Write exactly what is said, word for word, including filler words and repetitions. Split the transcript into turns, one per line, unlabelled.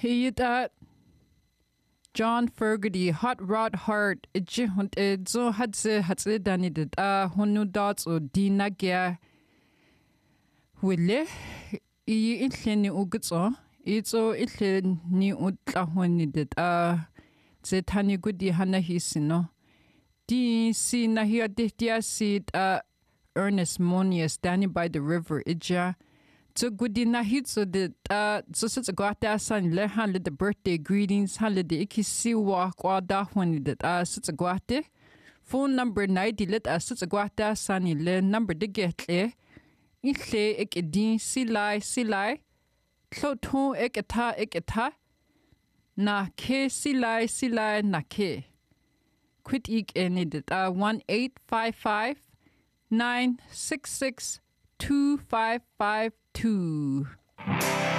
He that John Fergady Hot Rod Heart Ijihund Edzo Hadze Hatze Danidid A Honu Dots or Dinagia Wille I Itleni Ugutso Itso Itleni Utlahonidid A Zetani Gudi Hana Hisino Di Si Nahia Dihtia Seed A Ernest Monius Danny by the River Ija So good na hit so that uh so such a guata san le han the birthday greetings han le the ikisiwa kwa da when that uh such a guate phone number ninety let us such a guata san le number de get le ikle ekedi silai silai thotho eketha eketha na ke silai silai na ke quit ik any that uh one eight five five nine six six two five five two.